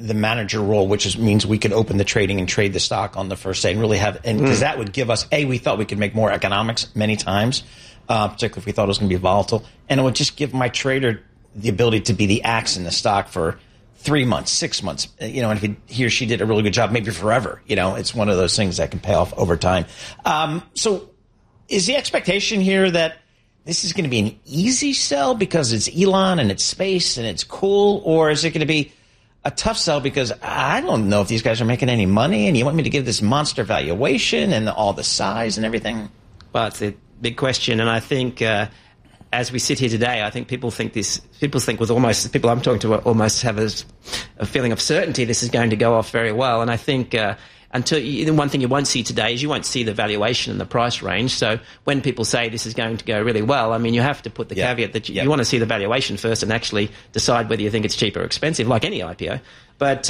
the manager role, which means we could open the trading and trade the stock on the first day and really have, and because that would give us, we thought we could make more economics many times, particularly if we thought it was going to be volatile. And it would just give my trader the ability to be the axe in the stock for 3 months, 6 months, and if he or she did a really good job, maybe forever. It's one of those things that can pay off over time. So is the expectation here that this is going to be an easy sell because it's Elon and it's space and it's cool, or is it going to be a tough sell because I don't know if these guys are making any money and you want me to give this monster valuation and all the size and everything? Well, it's a big question, and I think as we sit here today, I think people think with almost, people I'm talking to almost have a feeling of certainty this is going to go off very well. And I think one thing you won't see today is you won't see the valuation and the price range. So when people say this is going to go really well, I mean, you have to put the caveat that you want to see the valuation first and actually decide whether you think it's cheap or expensive, like any IPO. But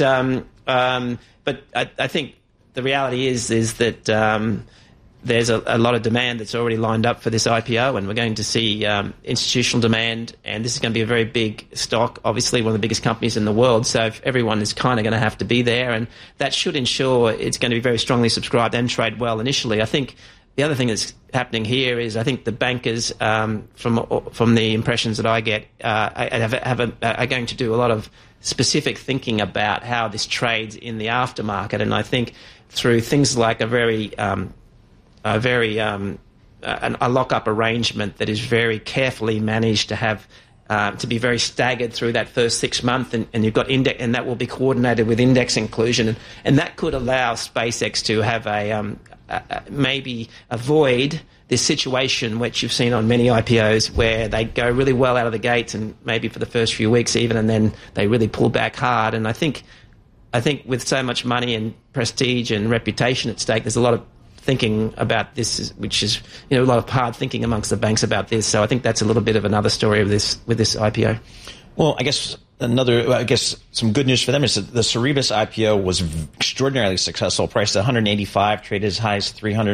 I think the reality is that there's a lot of demand that's already lined up for this IPO, and we're going to see institutional demand, and this is going to be a very big stock, obviously one of the biggest companies in the world, so everyone is kind of going to have to be there, and that should ensure it's going to be very strongly subscribed and trade well initially. I think the other thing that's happening here is I think the bankers, from the impressions that I get, are going to do a lot of specific thinking about how this trades in the aftermarket, and I think through things like a lock-up arrangement that is very carefully managed to have to be very staggered through that first 6 months, and you've got index, and that will be coordinated with index inclusion, and that could allow SpaceX to have maybe avoid this situation which you've seen on many IPOs where they go really well out of the gates and maybe for the first few weeks even, and then they really pull back hard. And I think with so much money and prestige and reputation at stake, there's a lot of thinking about this, which is a lot of hard thinking amongst the banks about this. So I think that's a little bit of another story with this IPO. Well, I guess some good news for them is that the Cerebras IPO was extraordinarily successful, priced at $185, traded as high as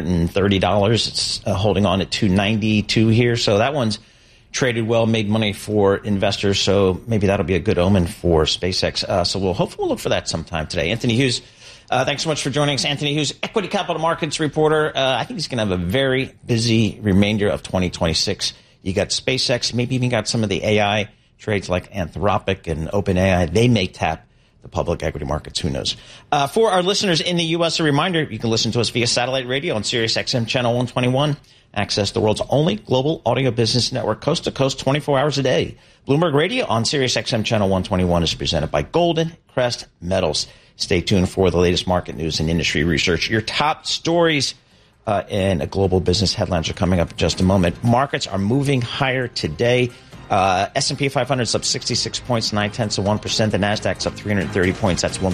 $330. It's holding on at $292 here. So that one's traded well, made money for investors. So maybe that'll be a good omen for SpaceX. So we'll look for that sometime today. Anthony Hughes, thanks so much for joining us. Anthony Hughes, Equity Capital Markets reporter. I think he's going to have a very busy remainder of 2026. You got SpaceX, maybe even got some of the AI trades like Anthropic and OpenAI. They may tap the public equity markets. Who knows? For our listeners in the U.S., a reminder, you can listen to us via satellite radio on Sirius XM Channel 121. Access the world's only global audio business network, coast to coast, 24 hours a day. Bloomberg Radio on Sirius XM Channel 121 is presented by Golden Crest Metals. Stay tuned for the latest market news and industry research. Your top stories and global business headlines are coming up in just a moment. Markets are moving higher today. S&P 500 is up 66 points, 0.9%. The Nasdaq's up 330 points. That's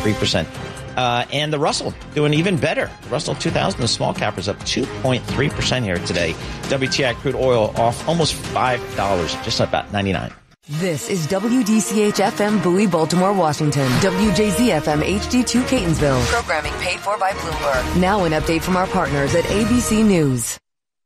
1.3%. And the Russell doing even better. The Russell 2000, the small cap, is up 2.3% here today. WTI crude oil off almost $5, just about 99. This is WDCH-FM Bowie, Baltimore, Washington. WJZ-FM HD2 Catonsville. Programming paid for by Bloomberg. Now an update from our partners at ABC News.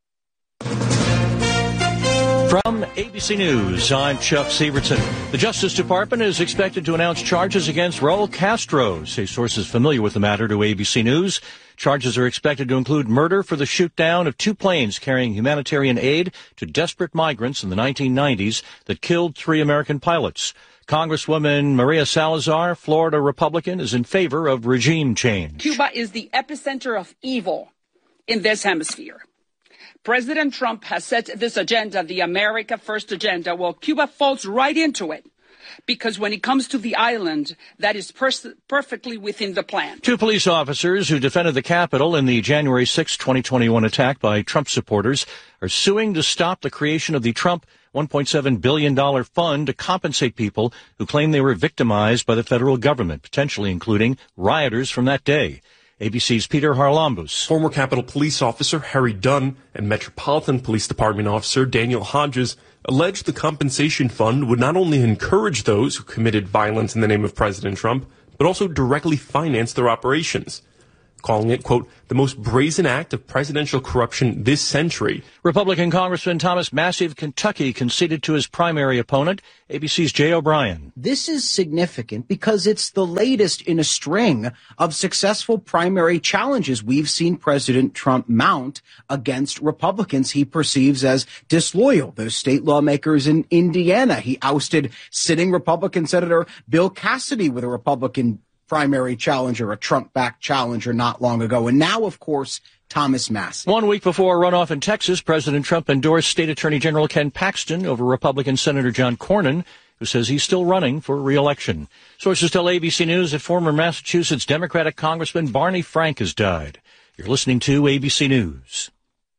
From ABC News, I'm Chuck Severson. The Justice Department is expected to announce charges against Raul Castro, say sources familiar with the matter to ABC News. Charges are expected to include murder for the shoot-down of 2 planes carrying humanitarian aid to desperate migrants in the 1990s that killed 3 American pilots. Congresswoman Maria Salazar, Florida Republican, is in favor of regime change. Cuba is the epicenter of evil in this hemisphere. President Trump has set this agenda, the America First agenda. Well, Cuba falls right into it, because when it comes to the island, that is perfectly within the plan. 2 police officers who defended the Capitol in the January 6, 2021 attack by Trump supporters are suing to stop the creation of the Trump $1.7 billion fund to compensate people who claim they were victimized by the federal government, potentially including rioters from that day. ABC's Peter Harlambous. Former Capitol Police Officer Harry Dunn and Metropolitan Police Department Officer Daniel Hodges alleged the compensation fund would not only encourage those who committed violence in the name of President Trump, but also directly finance their operations. calling it, quote, the most brazen act of presidential corruption this century. Republican Congressman Thomas Massie of Kentucky conceded to his primary opponent, ABC's Jay O'Brien. This is significant because it's the latest in a string of successful primary challenges we've seen President Trump mount against Republicans he perceives as disloyal. Those state lawmakers in Indiana. He ousted sitting Republican Senator Bill Cassidy with a Republican primary challenger, a Trump-backed challenger not long ago. And now, of course, Thomas Massie. 1 week before a runoff in Texas, President Trump endorsed State Attorney General Ken Paxton over Republican Senator John Cornyn, who says he's still running for re-election. Sources tell ABC News that former Massachusetts Democratic Congressman Barney Frank has died. You're listening to ABC News.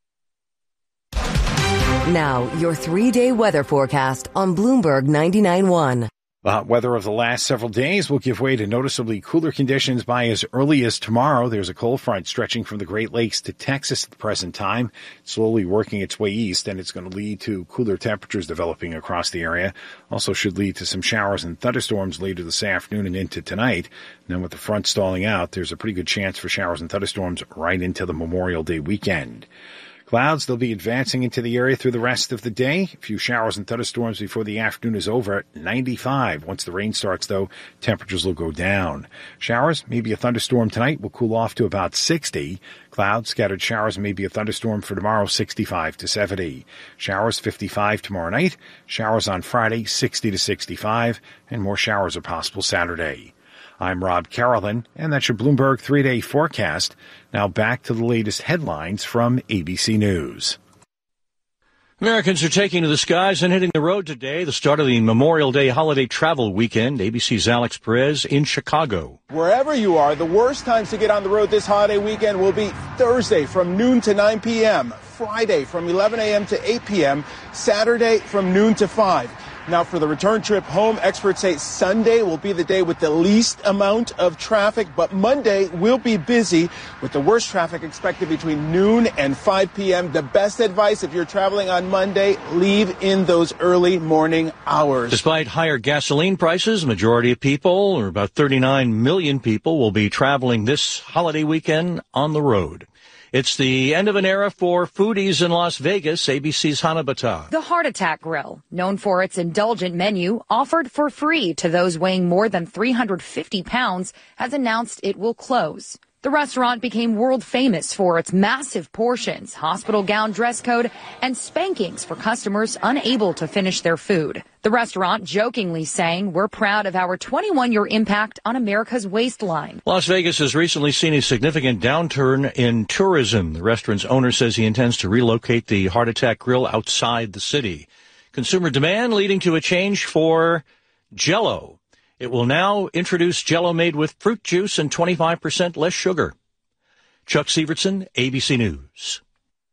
Now, your 3-day weather forecast on Bloomberg 99.1. The hot weather of the last several days will give way to noticeably cooler conditions by as early as tomorrow. There's a cold front stretching from the Great Lakes to Texas at the present time, slowly working its way east, and it's going to lead to cooler temperatures developing across the area. Also should lead to some showers and thunderstorms later this afternoon and into tonight. And then with the front stalling out, there's a pretty good chance for showers and thunderstorms right into the Memorial Day weekend. Clouds, they'll be advancing into the area through the rest of the day. A few showers and thunderstorms before the afternoon is over at 95. Once the rain starts, though, temperatures will go down. Showers, maybe a thunderstorm tonight, will cool off to about 60. Clouds, scattered showers, maybe a thunderstorm for tomorrow, 65 to 70. Showers, 55 tomorrow night. Showers on Friday, 60 to 65. And more showers are possible Saturday. I'm Rob Carolyn, and that's your Bloomberg 3-day forecast. Now back to the latest headlines from ABC News. Americans are taking to the skies and hitting the road today, the start of the Memorial Day holiday travel weekend. ABC's Alex Perez in Chicago. Wherever you are, the worst times to get on the road this holiday weekend will be Thursday from noon to 9 p.m., Friday from 11 a.m. to 8 p.m., Saturday from noon to 5. Now, for the return trip home, experts say Sunday will be the day with the least amount of traffic, but Monday will be busy with the worst traffic expected between noon and 5 p.m. The best advice if you're traveling on Monday, leave in those early morning hours. Despite higher gasoline prices, the majority of people, or about 39 million people, will be traveling this holiday weekend on the road. It's the end of an era for foodies in Las Vegas. ABC's Hannah Battah. The Heart Attack Grill, known for its indulgent menu, offered for free to those weighing more than 350 pounds, has announced it will close. The restaurant became world famous for its massive portions, hospital gown dress code, and spankings for customers unable to finish their food. The restaurant jokingly saying, "We're proud of our 21-year impact on America's waistline." Las Vegas has recently seen a significant downturn in tourism. The restaurant's owner says he intends to relocate the Heart Attack Grill outside the city. Consumer demand leading to a change for Jell-O. It will now introduce Jell-O made with fruit juice and 25% less sugar. Chuck Sievertson, ABC News.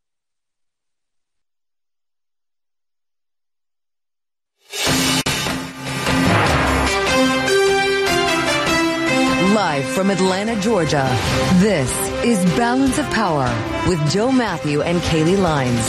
Live from Atlanta, Georgia, this is Balance of Power with Joe Matthew and Kaylee Lines.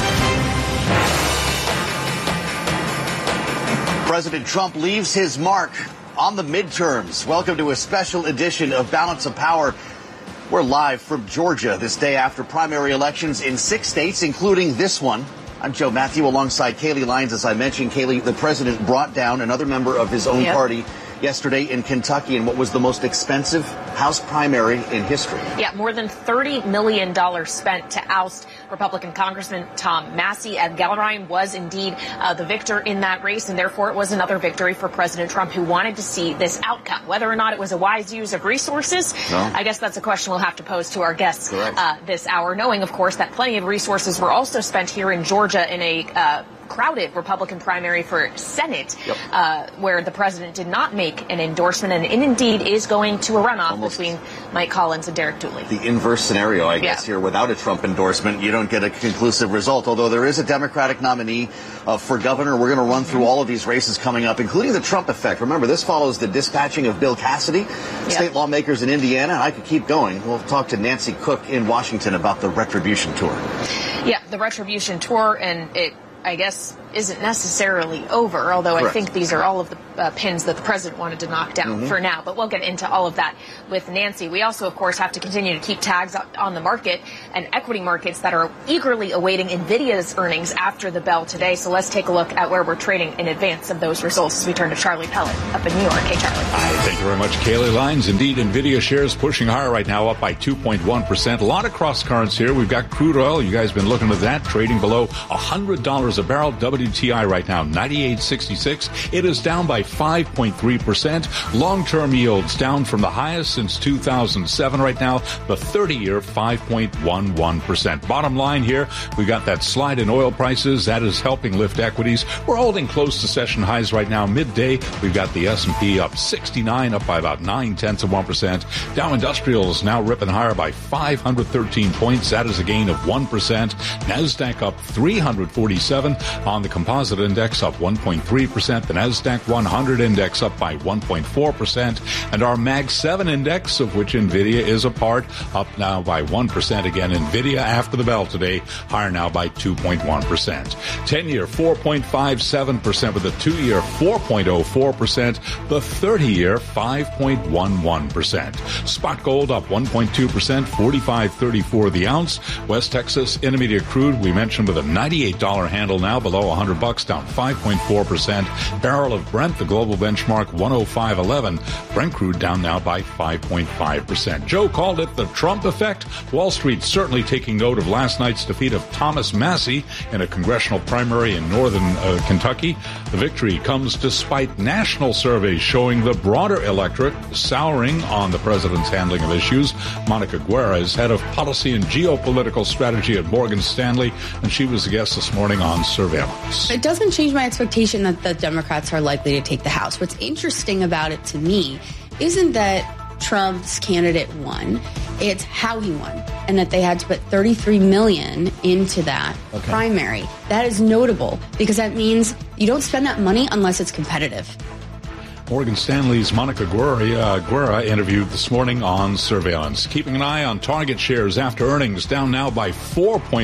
President Trump leaves his mark on the midterms. Welcome to a special edition of Balance of Power. We're live from Georgia this day after primary elections in 6 states, including this one. I'm Joe Matthew alongside Kaylee Lines. As I mentioned, Kaylee, the president brought down another member of his own party yesterday in Kentucky in what was the most expensive House primary in history. Yeah, more than $30 million spent to oust Republican Congressman Tom Massie. Ed Gellrein was indeed the victor in that race, and therefore it was another victory for President Trump, who wanted to see this outcome. Whether or not it was a wise use of resources, I guess that's a question we'll have to pose to our guests this hour, knowing, of course, that plenty of resources were also spent here in Georgia in a crowded Republican primary for Senate, where the president did not make an endorsement and indeed is going to a runoff between Mike Collins and Derek Dooley. The inverse scenario, I guess, here. Without a Trump endorsement, you don't get a conclusive result, although there is a Democratic nominee for governor. We're going to run through all of these races coming up, including the Trump effect. Remember, this follows the dispatching of Bill Cassidy, state lawmakers in Indiana. I could keep going. We'll talk to Nancy Cook in Washington about the Retribution Tour. Yeah, the Retribution Tour, and it, I guess, isn't necessarily over, although Correct. I think these are all of the pins that the president wanted to knock down for now. But we'll get into all of that with Nancy. We also, of course, have to continue to keep tabs on the market and equity markets that are eagerly awaiting NVIDIA's earnings after the bell today. So let's take a look at where we're trading in advance of those results as we turn to Charlie Pellet up in New York. Hey, Charlie. Hi, thank you very much, Kaylee Lines. Indeed, NVIDIA shares pushing higher right now, up by 2.1%. A lot of cross currents here. We've got crude oil. You guys been looking at that, trading below $100 a barrel. WTI right now, 98.66. It is down by 5.3%. Long-term yields down from the highest since 2007 right now. The 30-year, 5.11%. Bottom line here, we got that slide in oil prices. That is helping lift equities. We're holding close to session highs right now. Midday, we've got the S&P up 69, up by about 0.9%. Dow Industrials now ripping higher by 513 points. That is a gain of 1%. NASDAQ up 347 on the composite index, up 1.3%. The NASDAQ 100 index up by 1.4%. And our Mag 7 index, of which NVIDIA is a part, up now by 1%. Again, NVIDIA after the bell today, higher now by 2.1%. 10-year 4.57% with the 2-year 4.04%. The 30-year 5.11%. Spot gold up 1.2%, 45.34 the ounce. West Texas Intermediate crude, we mentioned, with a $98 handle now, below $100, down 5.4%. Barrel of Brent, the global benchmark, 105.11. Brent crude down now by 5.5%. Joe called it the Trump effect. Wall Street certainly taking note of last night's defeat of Thomas Massie in a congressional primary in northern Kentucky. The victory comes despite national surveys showing the broader electorate souring on the president's handling of issues. Monica Guerra is head of policy and geopolitical strategy at Morgan Stanley, and she was the guest this morning on Surveillance. It doesn't change my expectation that the Democrats are likely to take the House. What's interesting about it to me isn't that Trump's candidate won, it's how he won, and that they had to put $33 million into that primary. That is notable because that means you don't spend that money unless it's competitive. Morgan Stanley's Monica Guerra interviewed this morning on Surveillance. Keeping an eye on Target shares after earnings, down now by 4.1%.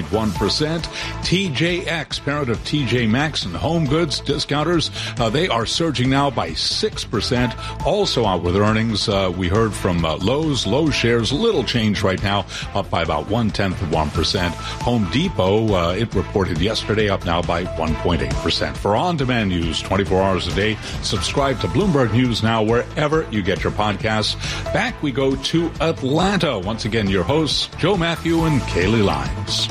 TJX, parent of TJ Maxx and Home Goods discounters, they are surging now by 6%. Also out with earnings, we heard from Lowe's. Lowe's shares, little change right now, up by about 0.1%. Home Depot, it reported yesterday, up now by 1.8%. For on-demand news 24 hours a day, subscribe to Bloomberg News Now wherever you get your podcasts. Back we go to Atlanta. Once again, your hosts, Joe Matthew and Kaylee Lines.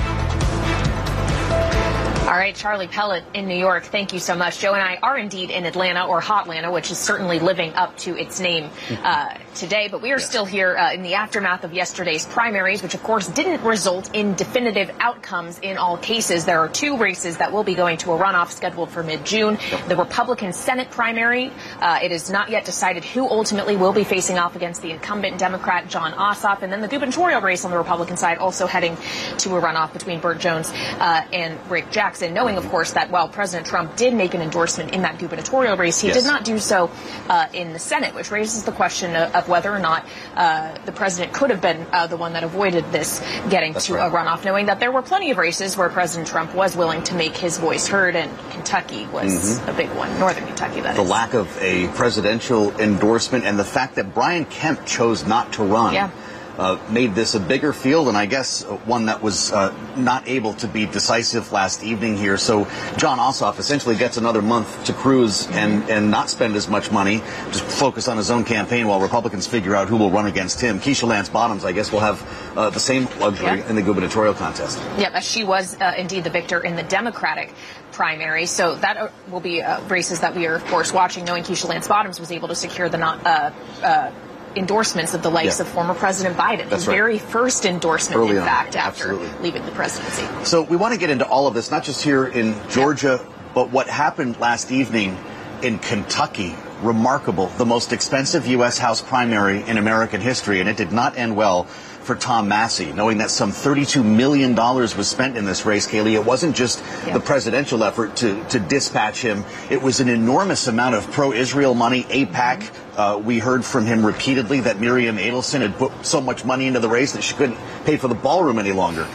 All right, Charlie Pellet in New York, thank you so much. Joe and I are indeed in Atlanta, or Hotlanta, which is certainly living up to its name today. But we are still here in the aftermath of yesterday's primaries, which, of course, didn't result in definitive outcomes in all cases. There are two races that will be going to a runoff scheduled for mid-June. The Republican Senate primary, it is not yet decided who ultimately will be facing off against the incumbent Democrat Jon Ossoff. And then the gubernatorial race on the Republican side also heading to a runoff between Burt Jones and Rick Jackson. Knowing, of course, that while President Trump did make an endorsement in that gubernatorial race, he did not do so in the Senate, which raises the question of whether or not the president could have been the one that avoided this getting to a runoff, knowing that there were plenty of races where President Trump was willing to make his voice heard, and Kentucky was a big one, northern Kentucky, that is. The lack of a presidential endorsement and the fact that Brian Kemp chose not to run made this a bigger field, and I guess one that was not able to be decisive last evening here. So Jon Ossoff essentially gets another month to cruise and not spend as much money, just focus on his own campaign while Republicans figure out who will run against him. Keisha Lance Bottoms, I guess, will have the same luxury in the gubernatorial contest. Yep, she was indeed the victor in the Democratic primary. So that will be races that we are, of course, watching, knowing Keisha Lance Bottoms was able to secure the endorsements of the likes of former President Biden, his very first endorsement, in fact, after leaving the presidency. So we want to get into all of this, not just here in Georgia, but what happened last evening in Kentucky. Remarkable. The most expensive U.S. House primary in American history, and it did not end well for Tom Massie, knowing that some $32 million was spent in this race, Kaylee. It wasn't just the presidential effort to dispatch him. It was an enormous amount of pro-Israel money, AIPAC. We heard from him repeatedly that Miriam Adelson had put so much money into the race that she couldn't pay for the ballroom any longer.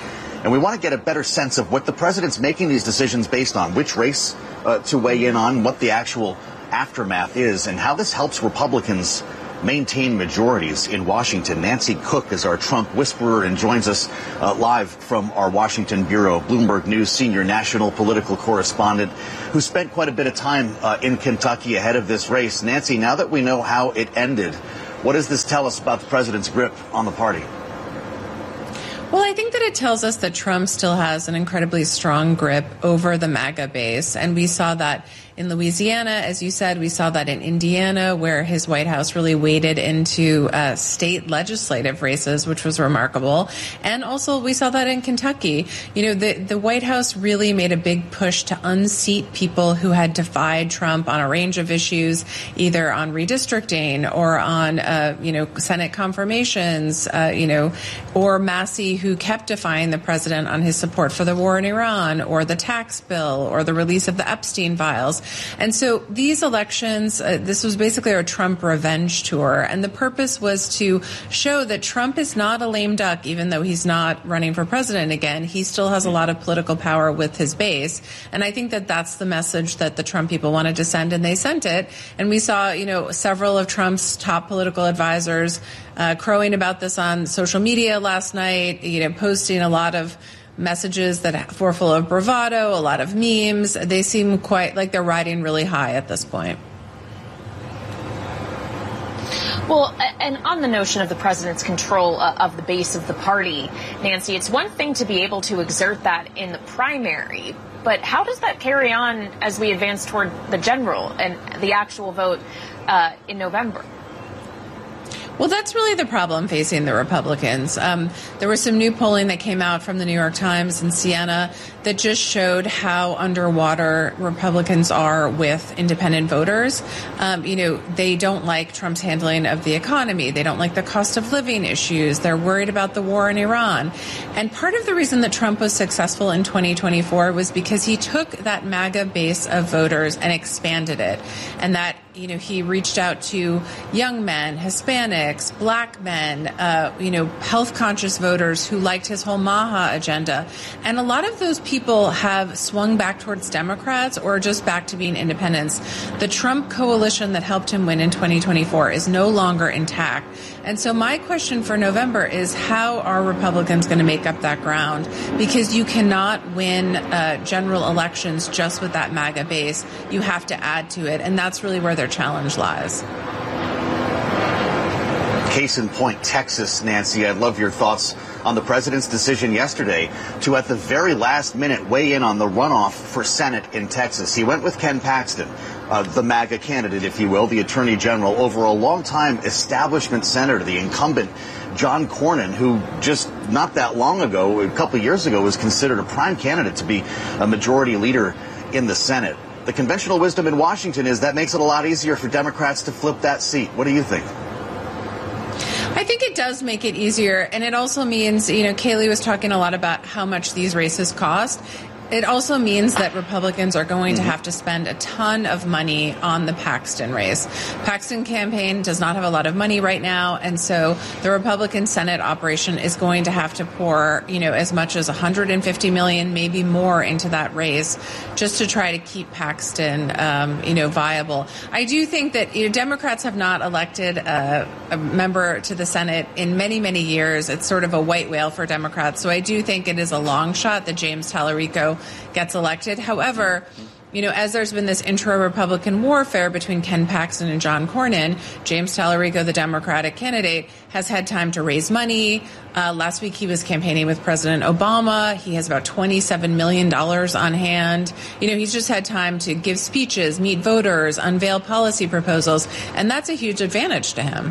And we want to get a better sense of what the president's making these decisions based on, which race to weigh in on, what the actual aftermath is, and how this helps Republicans maintain majorities in Washington. Nancy Cook is our Trump whisperer and joins us live from our Washington bureau. Bloomberg News senior national political correspondent who spent quite a bit of time in Kentucky ahead of this race. Nancy, now that we know how it ended, what does this tell us about the president's grip on the party? Well, I think that it tells us that Trump still has an incredibly strong grip over the MAGA base. And we saw that in Louisiana, as you said. We saw that in Indiana, where his White House really waded into state legislative races, which was remarkable. And also we saw that in Kentucky. You know, the White House really made a big push to unseat people who had defied Trump on a range of issues, either on redistricting or on, Senate confirmations, or Massey, who kept defying the president on his support for the war in Iran, or the tax bill, or the release of the Epstein files. And so these elections, this was basically our Trump revenge tour. And the purpose was to show that Trump is not a lame duck, even though he's not running for president again. He still has a lot of political power with his base. And I think that that's the message that the Trump people wanted to send, and they sent it. And we saw, several of Trump's top political advisors crowing about this on social media last night, posting a lot of messages that were full of bravado, a lot of memes. They seem quite like they're riding really high at this point. Well, and on the notion of the president's control of the base of the party, Nancy, it's one thing to be able to exert that in the primary, but how does that carry on as we advance toward the general and the actual vote in November? Well, that's really the problem facing the Republicans. There was some new polling that came out from the New York Times and Siena that just showed how underwater Republicans are with independent voters. They don't like Trump's handling of the economy. They don't like the cost of living issues. They're worried about the war in Iran. And part of the reason that Trump was successful in 2024 was because he took that MAGA base of voters and expanded it. And that, he reached out to young men, Hispanics, black men, health-conscious voters who liked his whole MAHA agenda. And a lot of those people have swung back towards Democrats or just back to being independents. The Trump coalition that helped him win in 2024 is no longer intact. And so my question for November is, how are Republicans going to make up that ground? Because you cannot win general elections just with that MAGA base. You have to add to it. And that's really where their challenge lies. Case in point, Texas, Nancy. I'd love your thoughts on the president's decision yesterday to, at the very last minute, weigh in on the runoff for Senate in Texas. He went with Ken Paxton, the MAGA candidate, if you will, the attorney general, over a long-time establishment senator, the incumbent John Cornyn, who just not that long ago, a couple of years ago, was considered a prime candidate to be a majority leader in the Senate. The conventional wisdom in Washington is that makes it a lot easier for Democrats to flip that seat. What do you think? I think it does make it easier. And it also means, Kayleigh was talking a lot about how much these races cost. It also means that Republicans are going to have to spend a ton of money on the Paxton race. Paxton campaign does not have a lot of money right now, and so the Republican Senate operation is going to have to pour, as much as $150 million, maybe more, into that race just to try to keep Paxton, viable. I do think that Democrats have not elected a member to the Senate in many, many years. It's sort of a white whale for Democrats, so I do think it is a long shot that James Tallarico gets elected. However, as there's been this intra-Republican warfare between Ken Paxton and John Cornyn, James Tallarico, the Democratic candidate, has had time to raise money. Last week he was campaigning with President Obama. He has about $27 million on hand. He's just had time to give speeches, meet voters, unveil policy proposals, and that's a huge advantage to him.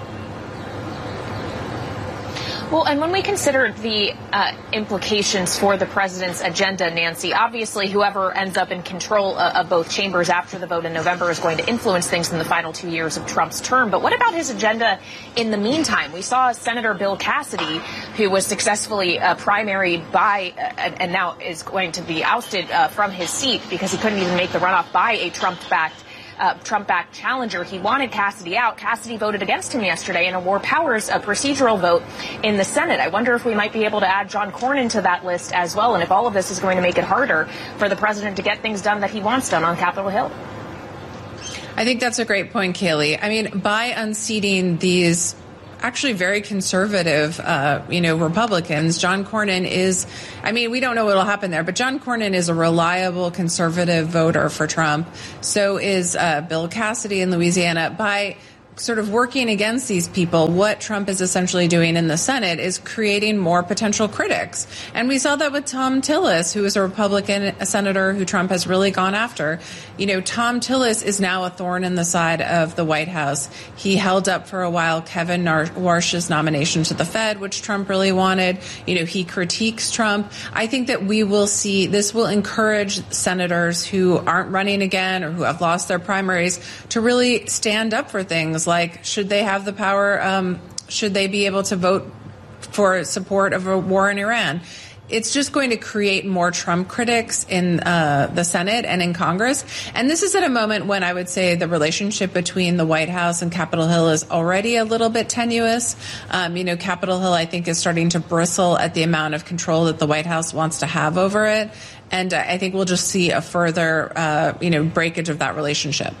Well, and when we consider the implications for the president's agenda, Nancy, obviously whoever ends up in control of both chambers after the vote in November is going to influence things in the final 2 years of Trump's term. But what about his agenda in the meantime? We saw Senator Bill Cassidy, who was successfully primaried by and now is going to be ousted from his seat because he couldn't even make the runoff by a Trump-backed Trump-backed challenger. He wanted Cassidy out. Cassidy voted against him yesterday in a War Powers procedural vote in the Senate. I wonder if we might be able to add John Cornyn to that list as well, and if all of this is going to make it harder for the president to get things done that he wants done on Capitol Hill. I think that's a great point, Kaylee. I mean, by unseating these actually very conservative, Republicans, John Cornyn is, we don't know what will happen there, but John Cornyn is a reliable conservative voter for Trump. So is Bill Cassidy in Louisiana. By sort of working against these people, what Trump is essentially doing in the Senate is creating more potential critics. And we saw that with Thom Tillis, who is a Republican senator who Trump has really gone after. Thom Tillis is now a thorn in the side of the White House. He held up for a while Kevin Warsh's nomination to the Fed, which Trump really wanted. He critiques Trump. I think that we will see this will encourage senators who aren't running again or who have lost their primaries to really stand up for things like, should they have the power, should they be able to vote for support of a war in Iran? It's just going to create more Trump critics in the Senate and in Congress. And this is at a moment when I would say the relationship between the White House and Capitol Hill is already a little bit tenuous. Capitol Hill, I think, is starting to bristle at the amount of control that the White House wants to have over it. And I think we'll just see a further, breakage of that relationship.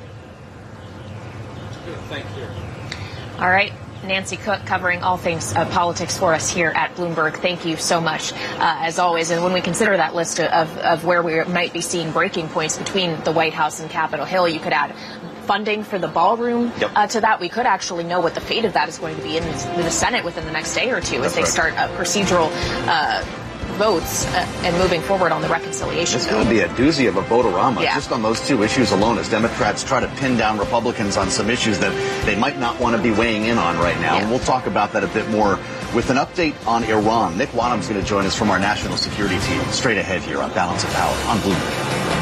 Thank you. All right. Nancy Cook covering all things politics for us here at Bloomberg. Thank you so much, as always. And when we consider that list of where we might be seeing breaking points between the White House and Capitol Hill, you could add funding for the ballroom to that. We could actually know what the fate of that is going to be in the Senate within the next day or two as they start procedural votes and moving forward on the reconciliation. It's going to be a doozy of a vote-a-rama just on those two issues alone as Democrats try to pin down Republicans on some issues that they might not want to be weighing in on right now. And we'll talk about that a bit more with an update on Iran. Nick Wadham's going to join us from our national security team straight ahead here on Balance of Power on Bloomberg.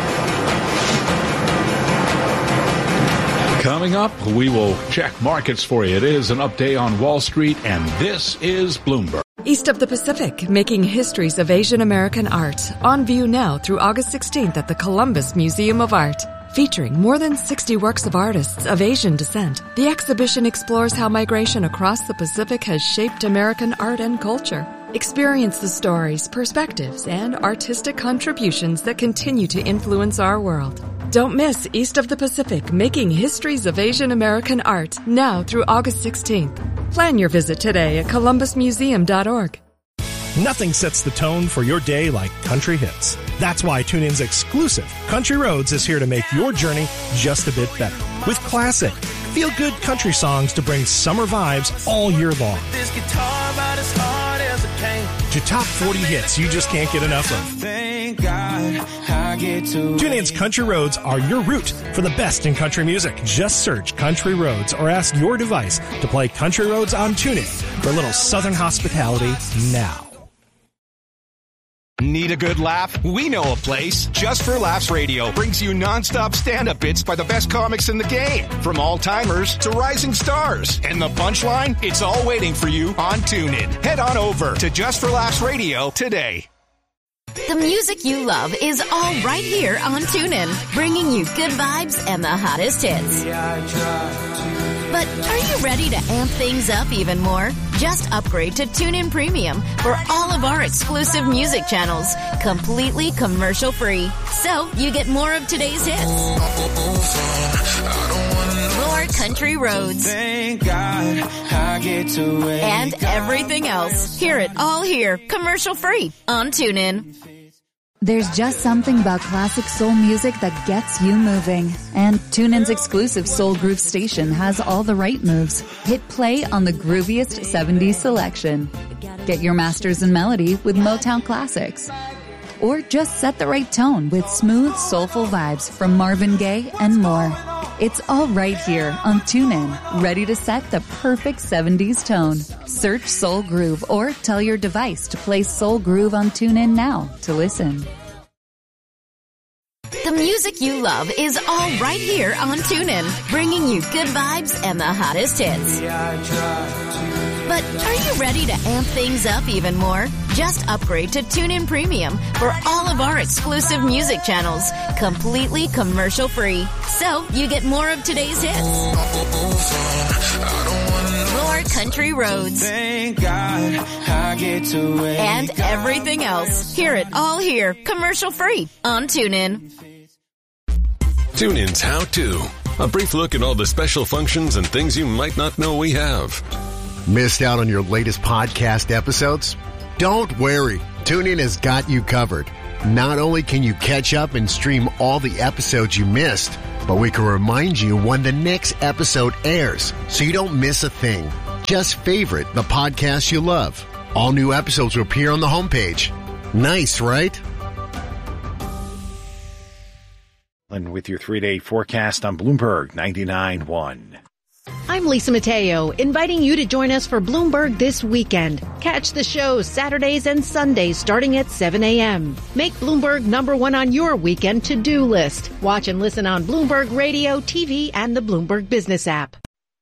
Coming up, we will check markets for you. It is an update on Wall Street, and this is Bloomberg. East of the Pacific, making histories of Asian American art. On view now through August 16th at the Columbus Museum of Art. Featuring more than 60 works of artists of Asian descent, the exhibition explores how migration across the Pacific has shaped American art and culture. Experience the stories, perspectives, and artistic contributions that continue to influence our world. Don't miss East of the Pacific, making histories of Asian American art, now through August 16th. Plan your visit today at columbusmuseum.org. Nothing sets the tone for your day like country hits. That's why TuneIn's exclusive Country Roads is here to make your journey just a bit better. With classic, feel-good country songs to bring summer vibes all year long. This guitar about as hard as it came. To top 40 hits you just can't get enough of. Thank God I get to TuneIn's Country Roads are your route for the best in country music. Just search Country Roads or ask your device to play Country Roads on TuneIn for a little Southern hospitality now. Need a good laugh? We know a place. Just for Laughs Radio brings you nonstop stand-up bits by the best comics in the game. From all-timers to rising stars. And the punchline? It's all waiting for you on TuneIn. Head on over to Just for Laughs Radio today. The music you love is all right here on TuneIn, bringing you good vibes and the hottest hits. But are you ready to amp things up even more? Just upgrade to TuneIn Premium for all of our exclusive music channels, completely commercial-free. So you get more of today's hits. More country roads. Thank God I get to wake and everything else. Hear it all here, commercial-free on TuneIn. There's just something about classic soul music that gets you moving. And TuneIn's exclusive Soul Groove station has all the right moves. Hit play on the grooviest 70s selection. Get your masters in melody with Motown classics. Or just set the right tone with smooth, soulful vibes from Marvin Gaye and more. It's all right here on TuneIn, ready to set the perfect 70s tone. Search Soul Groove or tell your device to play Soul Groove on TuneIn now to listen. The music you love is all right here on TuneIn, bringing you good vibes and the hottest hits. But are you ready to amp things up even more? Just upgrade to TuneIn Premium for all of our exclusive music channels, completely commercial-free. So you get more of today's hits, more country roads, thank God I get to and everything else. Hear it all here, commercial-free on TuneIn. TuneIn's How To. A brief look at all the special functions and things you might not know we have. Missed out on your latest podcast episodes? Don't worry. TuneIn has got you covered. Not only can you catch up and stream all the episodes you missed, but we can remind you when the next episode airs so you don't miss a thing. Just favorite the podcast you love. All new episodes will appear on the homepage. Nice, right? And with your 3-day forecast on Bloomberg 99.1. I'm Lisa Mateo, inviting you to join us for Bloomberg this weekend. Catch the show Saturdays and Sundays starting at 7 a.m. Make Bloomberg #1 on your weekend to-do list. Watch and listen on Bloomberg Radio, TV, and the Bloomberg Business app.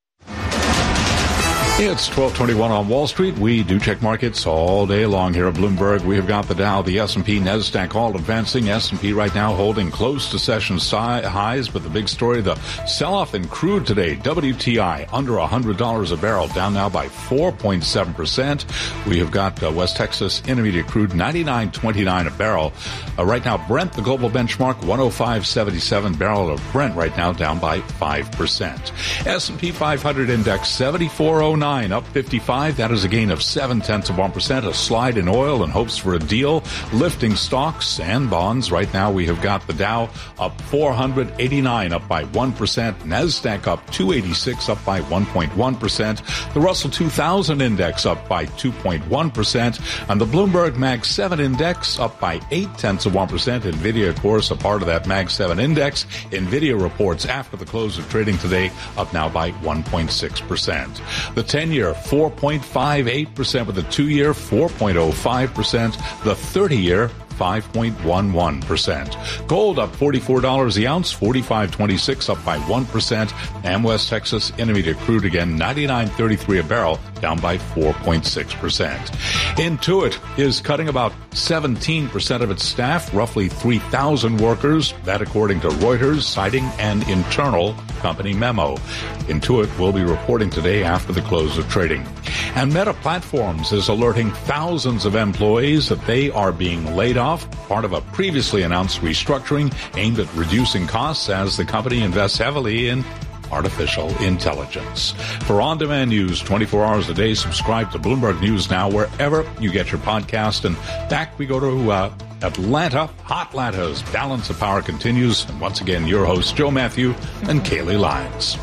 It's 12:21 on Wall Street. We do check markets all day long here at Bloomberg. We have got the Dow, the S&P, NASDAQ all advancing. S&P right now holding close to session highs, but the big story, the sell-off in crude today. WTI under $100 a barrel, down now by 4.7%. We have got West Texas Intermediate crude 99.29 a barrel. Right now, Brent, the global benchmark, 105.77 barrel of Brent right now, down by 5%. S&P 500 index 7409. Up 55. That is a gain of 0.7%. A slide in oil and hopes for a deal. Lifting stocks and bonds. Right now we have got the Dow up 489, up by 1%. NASDAQ up 286, up by 1.1%. The Russell 2000 index up by 2.1%. And the Bloomberg Mag 7 index up by 0.8%. NVIDIA, of course, a part of that Mag 7 index. NVIDIA reports after the close of trading today up now by 1.6%. The 10-year, 4.58%, with the 2-year, 4.05%, the 30-year, 5.11%. Gold up $44 the ounce, $45.26, up by 1%. And West Texas Intermediate crude again, 99.33 a barrel, down by 4.6%. Intuit is cutting about 17% of its staff, roughly 3,000 workers. That according to Reuters, citing an internal company memo. Intuit will be reporting today after the close of trading. And Meta Platforms is alerting thousands of employees that they are being laid off, part of a previously announced restructuring aimed at reducing costs as the company invests heavily in artificial intelligence. For on-demand news 24 hours a day, subscribe to Bloomberg News Now wherever you get your podcast. And back we go to Atlanta. Hotlanta's Balance of Power continues. And once again, your hosts, Joe Matthew and Kaylee Lyons.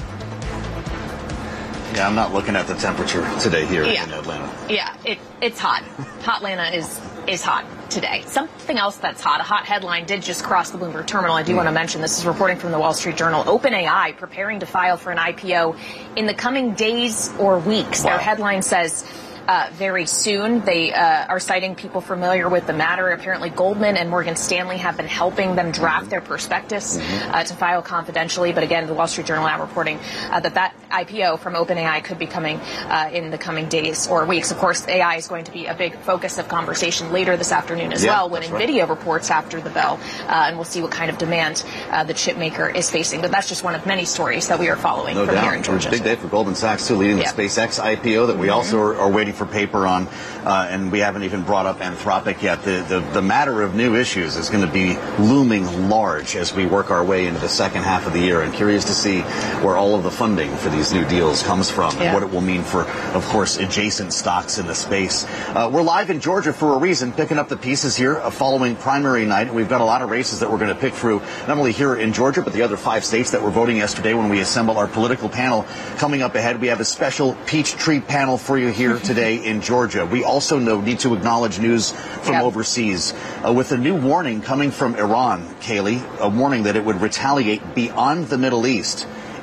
Yeah, I'm not looking at the temperature today here in Atlanta. Yeah, it's hot. Hotlanta is hot today. Something else that's hot, a hot headline did just cross the Bloomberg terminal. I do want to mention this is reporting from the Wall Street Journal. OpenAI preparing to file for an IPO in the coming days or weeks. Wow. Their headline says very soon. They are citing people familiar with the matter. Apparently Goldman and Morgan Stanley have been helping them draft their prospectus to file confidentially. But again, the Wall Street Journal now reporting that IPO from OpenAI could be coming in the coming days or weeks. Of course, AI is going to be a big focus of conversation later this afternoon as well when NVIDIA reports after the bell. And we'll see what kind of demand the chip maker is facing. But that's just one of many stories that we are following from here in Georgia. Big day for Goldman Sachs, too, leading the SpaceX IPO that we also are waiting for paper on, and we haven't even brought up Anthropic yet. The matter of new issues is going to be looming large as we work our way into the second half of the year, and curious to see where all of the funding for these new deals comes from and what it will mean for, of course, adjacent stocks in the space. We're live in Georgia for a reason, picking up the pieces here following primary night. We've got a lot of races that we're going to pick through, not only here in Georgia, but the other 5 states that were voting yesterday when we assemble our political panel. Coming up ahead, we have a special Peachtree panel for you here today in Georgia. We also need to acknowledge news from overseas with a new warning coming from Iran, Kaylee, a warning that it would retaliate beyond the Middle East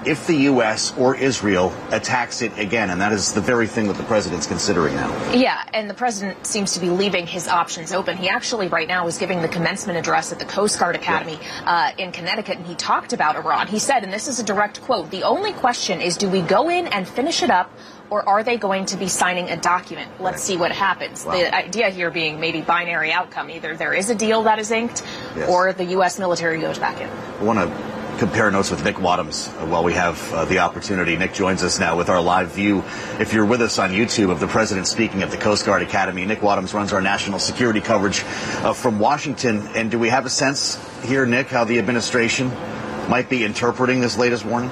if the U.S. or Israel attacks it again? And that is the very thing that the president's considering now. Yeah, and the president seems to be leaving his options open. He actually right now is giving the commencement address at the Coast Guard Academy in Connecticut, and he talked about Iran. He said, and this is a direct quote, "The only question is, do we go in and finish it up, or are they going to be signing a document? Let's see what happens." Wow. The idea here being maybe binary outcome. Either there is a deal that is inked, or the U.S. military goes back in. I want to compare notes with Nick Wadhams while we have the opportunity. Nick joins us now with our live view. If you're with us on YouTube of the president speaking at the Coast Guard Academy, Nick Wadhams runs our national security coverage from Washington. And do we have a sense here, Nick, how the administration might be interpreting this latest warning?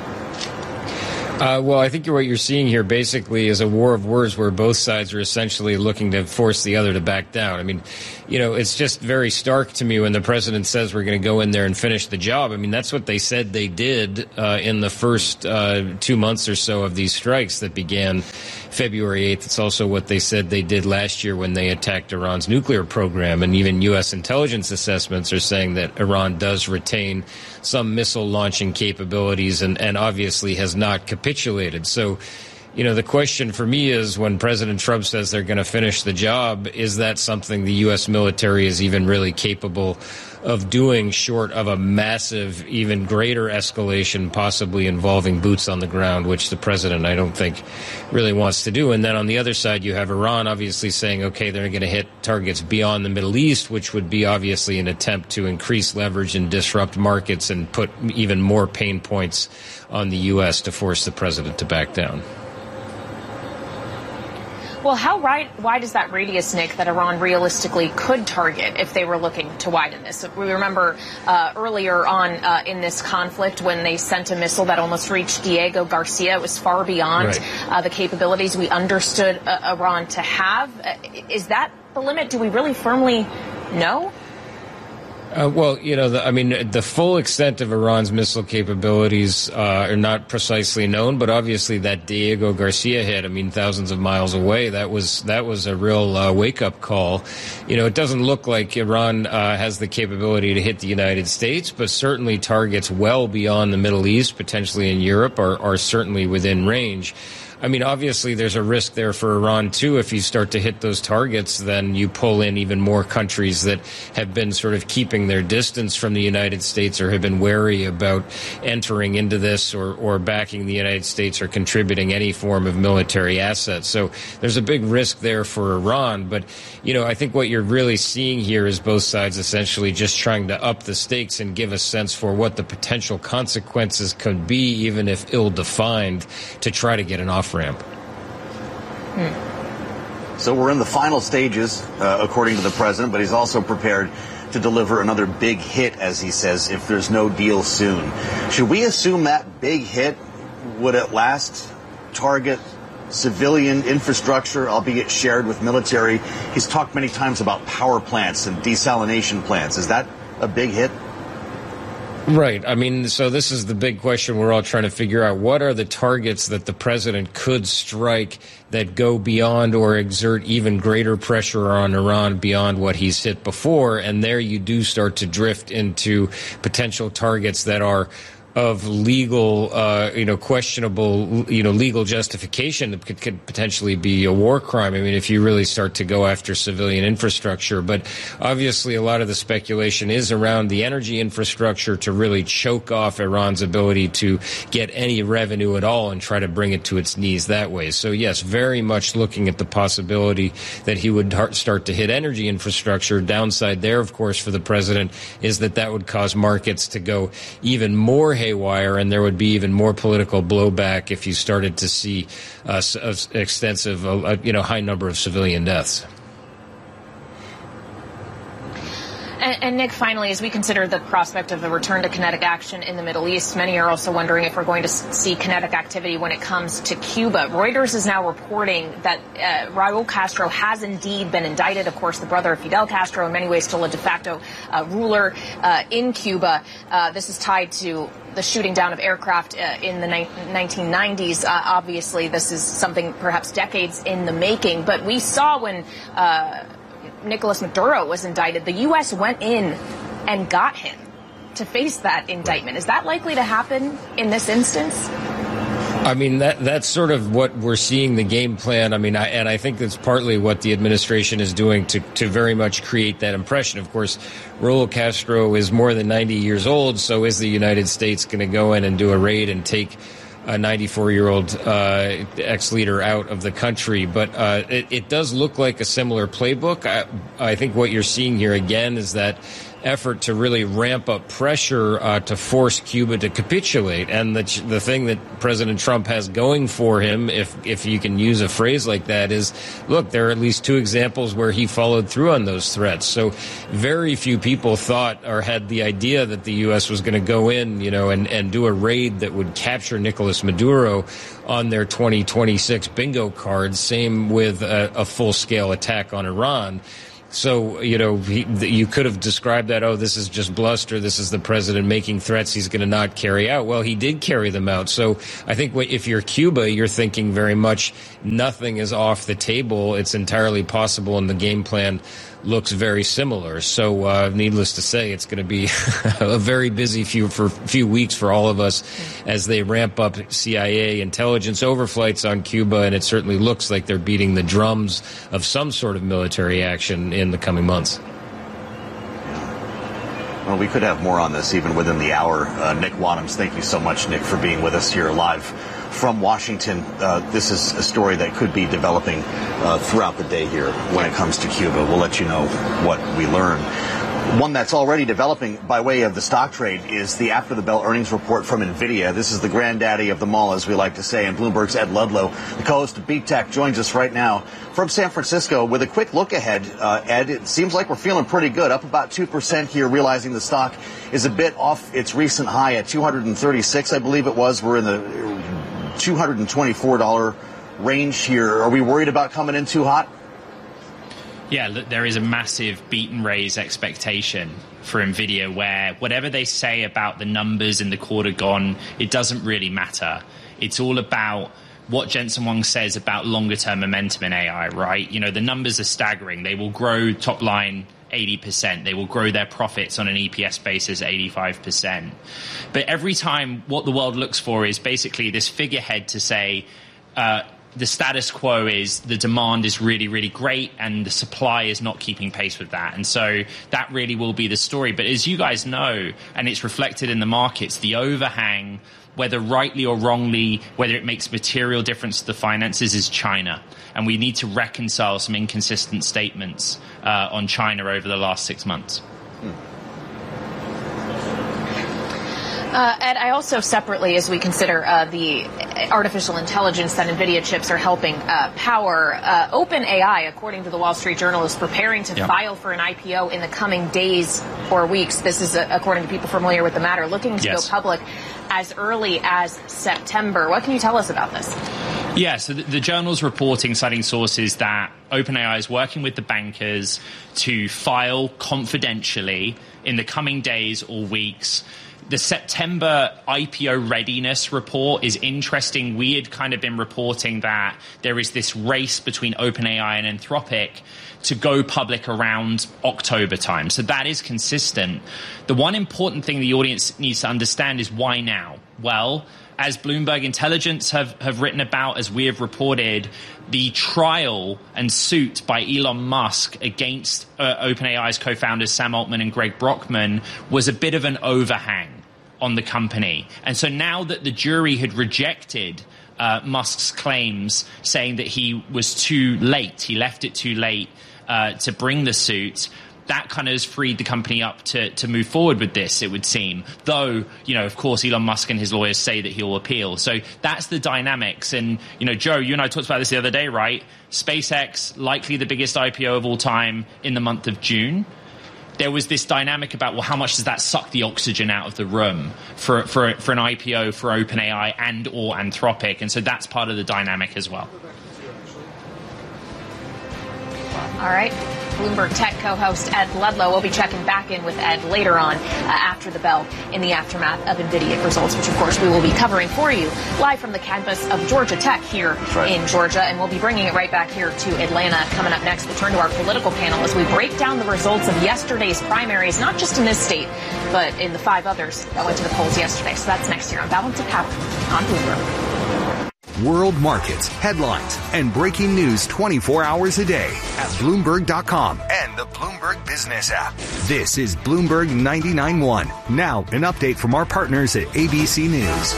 Well, I think what you're seeing here basically is a war of words where both sides are essentially looking to force the other to back down. I mean, you know, it's just very stark to me when the president says we're going to go in there and finish the job. I mean, that's what they said they did in the first 2 months or so of these strikes that began February 8th. It's also what they said they did last year when they attacked Iran's nuclear program. And even U.S. intelligence assessments are saying that Iran does retain some missile launching capabilities and obviously has not capitulated. So, you know, the question for me is when President Trump says they're going to finish the job, is that something the U.S. military is even really capable of doing short of a massive, even greater escalation, possibly involving boots on the ground, which the president, I don't think, really wants to do. And then on the other side, you have Iran obviously saying, okay, they're going to hit targets beyond the Middle East, which would be obviously an attempt to increase leverage and disrupt markets and put even more pain points on the U.S. to force the president to back down. Well, how wide is that radius, Nick, that Iran realistically could target if they were looking to widen this? We remember earlier on in this conflict when they sent a missile that almost reached Diego Garcia. It was far beyond the capabilities we understood Iran to have. Is that the limit? Do we really firmly know? Well, you know, the full extent of Iran's missile capabilities are not precisely known, but obviously that Diego Garcia hit, I mean, thousands of miles away, that was a real wake-up call. You know, it doesn't look like Iran has the capability to hit the United States, but certainly targets well beyond the Middle East, potentially in Europe, are certainly within range. I mean, obviously, there's a risk there for Iran, too. If you start to hit those targets, then you pull in even more countries that have been sort of keeping their distance from the United States or have been wary about entering into this or backing the United States or contributing any form of military assets. So there's a big risk there for Iran. But, you know, I think what you're really seeing here is both sides essentially just trying to up the stakes and give a sense for what the potential consequences could be, even if ill-defined, to try to get an off ramp. So we're in the final stages, according to the president, but he's also prepared to deliver another big hit, as he says, if there's no deal soon. Should we assume that big hit would at last target civilian infrastructure, albeit shared with military? He's talked many times about power plants and desalination plants. Is that a big hit? Right. I mean, so this is the big question we're all trying to figure out. What are the targets that the president could strike that go beyond or exert even greater pressure on Iran beyond what he's hit before? And there you do start to drift into potential targets that are of legal, questionable, legal justification that could potentially be a war crime. I mean, if you really start to go after civilian infrastructure. But obviously, a lot of the speculation is around the energy infrastructure to really choke off Iran's ability to get any revenue at all and try to bring it to its knees that way. So, yes, very much looking at the possibility that he would start to hit energy infrastructure. Downside there, of course, for the president is that would cause markets to go even more haywire, and there would be even more political blowback if you started to see extensive, high number of civilian deaths. And Nick, finally, as we consider the prospect of a return to kinetic action in the Middle East, many are also wondering if we're going to see kinetic activity when it comes to Cuba. Reuters is now reporting that Raul Castro has indeed been indicted. Of course, the brother of Fidel Castro, in many ways still a de facto ruler in Cuba. This is tied to the shooting down of aircraft in the 1990s. Obviously, this is something perhaps decades in the making. But we saw when Nicolas Maduro was indicted, the U.S. went in and got him. to face that indictment. Is that likely to happen in this instance? I mean, that's sort of what we're seeing, the game plan. I mean, I think that's partly what the administration is doing to very much create that impression. Of course, Raul Castro is more than 90 years old, so is the United States going to go in and do a raid and take a 94-year-old ex-leader out of the country? But it does look like a similar playbook. I think what you're seeing here again is that effort to really ramp up pressure to force Cuba to capitulate. And the thing that President Trump has going for him, if you can use a phrase like that, is, look, there are at least 2 examples where he followed through on those threats. So very few people thought or had the idea that the U.S. was going to go in, and do a raid that would capture Nicolas Maduro on their 2026 bingo cards. Same with a full-scale attack on Iran. So, you could have described that, this is just bluster. This is the president making threats he's going to not carry out. Well, he did carry them out. So I think if you're Cuba, you're thinking very much nothing is off the table. It's entirely possible, and the game plan looks very similar. So needless to say, it's going to be a very busy few weeks for all of us as they ramp up CIA intelligence overflights on Cuba, and it certainly looks like they're beating the drums of some sort of military action in the coming months. Well, we could have more on this even within the hour. Nick Wadhams, thank you so much, Nick, for being with us here live from Washington. This is a story that could be developing throughout the day here when it comes to Cuba. We'll let you know what we learn. One that's already developing by way of the stock trade is the after-the-bell earnings report from NVIDIA. This is the granddaddy of them all, as we like to say, and Bloomberg's Ed Ludlow, the co-host of Beat Tech, joins us right now from San Francisco with a quick look ahead. Ed, it seems like we're feeling pretty good, up about 2% here, realizing the stock is a bit off its recent high at 236, I believe it was. We're in the $224 range here. Are we worried about coming in too hot? Yeah, look, there is a massive beat and raise expectation for NVIDIA where whatever they say about the numbers in the quarter gone, it doesn't really matter. It's all about what Jensen Huang says about longer-term momentum in AI, right? The numbers are staggering. They will grow top line 80%. They will grow their profits on an EPS basis 85%. But every time what the world looks for is basically this figurehead to say, the status quo is the demand is really, really great and the supply is not keeping pace with that. And so that really will be the story. But as you guys know, and it's reflected in the markets, the overhang, whether rightly or wrongly, whether it makes material difference to the finances, is China. And we need to reconcile some inconsistent statements on China over the last 6 months. Ed, I also separately, as we consider the artificial intelligence that NVIDIA chips are helping power, OpenAI, according to the Wall Street Journal, is preparing to file for an IPO in the coming days or weeks. This is, according to people familiar with the matter, looking to go public as early as September. What can you tell us about this? Yeah, so the Journal's reporting, citing sources, that OpenAI is working with the bankers to file confidentially in the coming days or weeks. The September IPO readiness report is interesting. We had kind of been reporting that there is this race between OpenAI and Anthropic to go public around October time. So that is consistent. The one important thing the audience needs to understand is why now? Well, as Bloomberg Intelligence have written about, as we have reported, the trial and suit by Elon Musk against OpenAI's co-founders Sam Altman and Greg Brockman was a bit of an overhang on the company. And so now that the jury had rejected Musk's claims, saying that he was too late, he left it too late to bring the suit, that kind of has freed the company up to move forward with this, it would seem. Though, of course, Elon Musk and his lawyers say that he'll appeal. So that's the dynamics. And, Joe, you and I talked about this the other day, right? SpaceX, likely the biggest IPO of all time in the month of June. There was this dynamic about, well, how much does that suck the oxygen out of the room for an IPO for OpenAI and or Anthropic? And so that's part of the dynamic as well. All right. Bloomberg Tech co-host Ed Ludlow will be checking back in with Ed later on after the bell in the aftermath of NVIDIA results, which, of course, we will be covering for you live from the campus of Georgia Tech here in Georgia. And we'll be bringing it right back here to Atlanta. Coming up next, we'll turn to our political panel as we break down the results of yesterday's primaries, not just in this state, but in the 5 others that went to the polls yesterday. So that's next year on Balance of Power on Bloomberg. World markets, headlines, and breaking news 24 hours a day at Bloomberg.com and the Bloomberg Business app. This is Bloomberg 99.1. Now, an update from our partners at ABC News.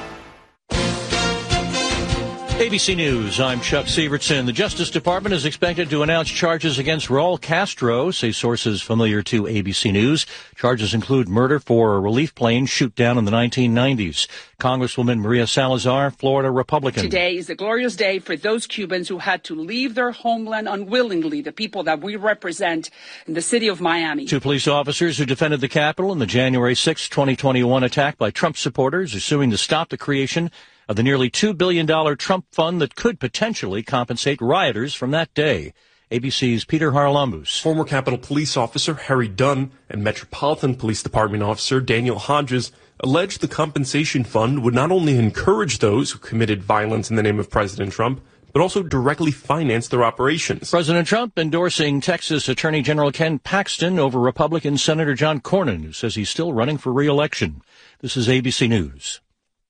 ABC News, I'm Chuck Sievertson. The Justice Department is expected to announce charges against Raul Castro, say sources familiar to ABC News. Charges include murder for a relief plane shoot down in the 1990s. Congresswoman Maria Salazar, Florida Republican. Today is a glorious day for those Cubans who had to leave their homeland unwillingly, the people that we represent in the city of Miami. 2 police officers who defended the Capitol in the January 6, 2021 attack by Trump supporters are suing to stop the creation of the nearly $2 billion Trump fund that could potentially compensate rioters from that day. ABC's Peter Haralambous. Former Capitol Police Officer Harry Dunn and Metropolitan Police Department Officer Daniel Hodges alleged the compensation fund would not only encourage those who committed violence in the name of President Trump, but also directly finance their operations. President Trump endorsing Texas Attorney General Ken Paxton over Republican Senator John Cornyn, who says he's still running for re-election. This is ABC News.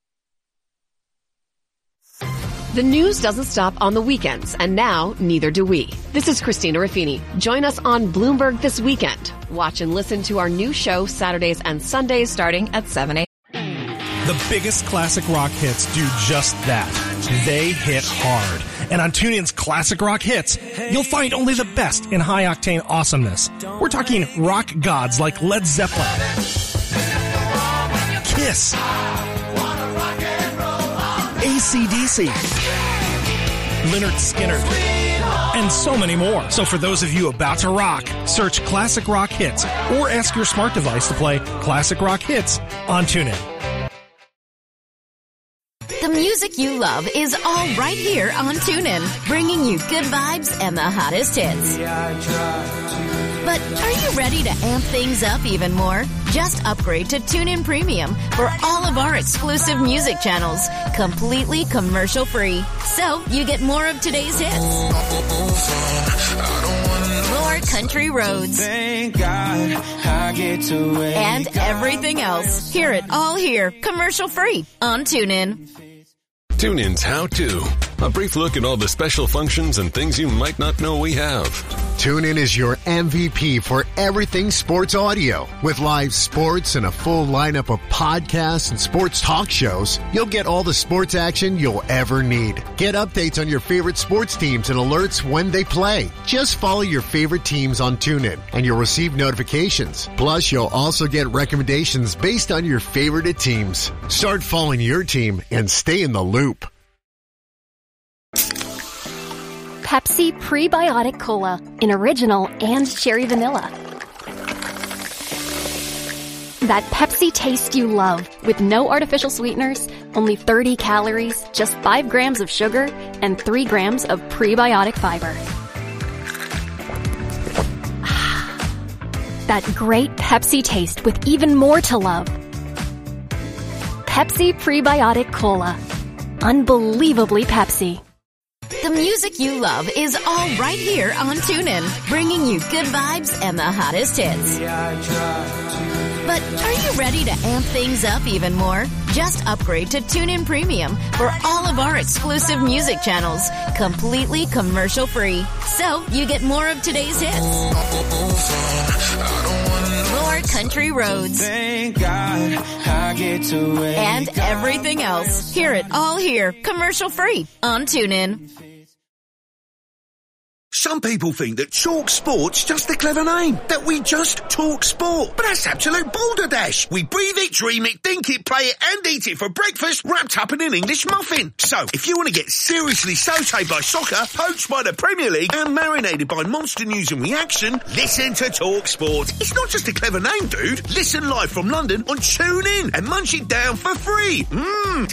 The news doesn't stop on the weekends, and now neither do we. This is Christina Raffini. Join us on Bloomberg This Weekend. Watch and listen to our new show Saturdays and Sundays starting at 7 a.m. The biggest classic rock hits do just that. They hit hard. And on TuneIn's Classic Rock Hits, you'll find only the best in high-octane awesomeness. We're talking rock gods like Led Zeppelin, Kiss, AC/DC, Lynyrd Skynyrd, and so many more. So for those of you about to rock, search Classic Rock Hits or ask your smart device to play Classic Rock Hits on TuneIn. The music you love is all right here on TuneIn, bringing you good vibes and the hottest hits. But are you ready to amp things up even more? Just upgrade to TuneIn Premium for all of our exclusive music channels, completely commercial-free. So you get more of today's hits, more country roads, and everything else. Hear it all here, commercial-free on TuneIn. TuneIn's How To. A brief look at all the special functions and things you might not know we have. TuneIn is your MVP for everything sports audio. With live sports and a full lineup of podcasts and sports talk shows, you'll get all the sports action you'll ever need. Get updates on your favorite sports teams and alerts when they play. Just follow your favorite teams on TuneIn and you'll receive notifications. Plus, you'll also get recommendations based on your favorite teams. Start following your team and stay in the loop. Pepsi Prebiotic Cola in original and cherry vanilla. That Pepsi taste you love with no artificial sweeteners, only 30 calories, just 5 grams of sugar, and 3 grams of prebiotic fiber. That great Pepsi taste with even more to love. Pepsi Prebiotic Cola. Unbelievably Pepsi. The music you love is all right here on TuneIn, bringing you good vibes and the hottest hits. But are you ready to amp things up even more? Just upgrade to TuneIn Premium for all of our exclusive music channels, completely commercial-free. So you get more of today's hits, more country roads, and everything else. Hear it all here, commercial-free on TuneIn. Some people think that Talk Sport's just a clever name, that we just talk sport. But that's absolute balderdash. We breathe it, dream it, think it, play it, and eat it for breakfast, wrapped up in an English muffin. So, if you want to get seriously sautéed by soccer, poached by the Premier League, and marinated by monster news and reaction, listen to Talk Sport. It's not just a clever name, dude. Listen live from London on TuneIn and munch it down for free.